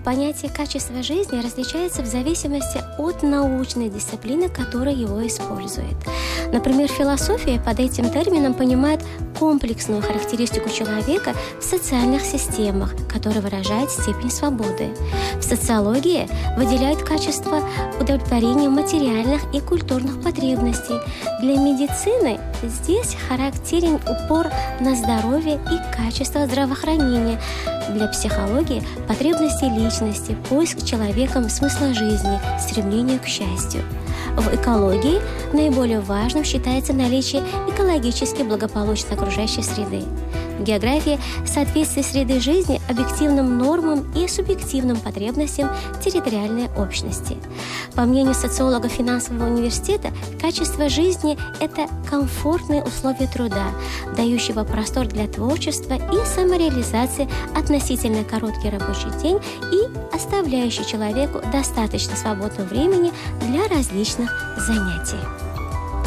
понятие качества жизни различается в зависимости от научной дисциплины, которая его использует. Например, философия под этим термином понимает комплексную характеристику человека в социальных системах, которая выражает степень свободы. В социологии выделяют качество удовлетворения материальных и культурных потребностей. Для медицины здесь характерен упор на здоровье и качество здравоохранения. Для психологии – потребности личности, поиск человеком смысла жизни, стремление к счастью. В экологии наиболее важным считается наличие экологически благополучной окружающей среды. В географии – соответствие среды жизни объективным нормам и субъективным потребностям территориальной общности. По мнению социолога финансового университета, качество жизни – это комфортные условия труда, дающего простор для творчества и самореализации, относительно короткий рабочий день и оставляющий человеку достаточно свободного времени для различных занятий.